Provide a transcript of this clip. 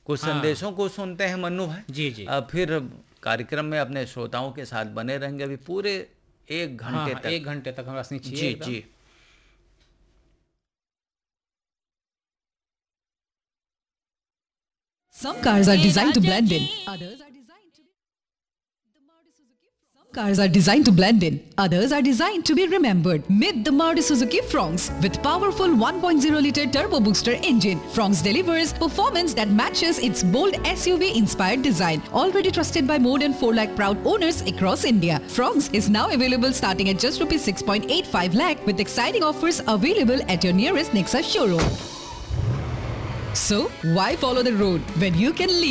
कुछ संदेशों को सुनते हैं मन्नू भाई। जी जी। फिर कार्यक्रम में अपने श्रोताओं के साथ बने रहेंगे अभी पूरे 1 घंटे तक। 1 घंटे तक हमारा चाहिए। जी जी। Some cars are designed to blend in. Others are designed to blend in. Others are designed to be remembered. Meet the Maruti Suzuki Fronx with powerful 1.0-liter turbo booster engine. Fronx delivers performance that matches its bold SUV-inspired design. Already trusted by more than 4 lakh proud owners across India. Fronx is now available starting at just rupees 6.85 lakh with exciting offers available at your nearest Nexa showroom. So, why follow the road when you can leave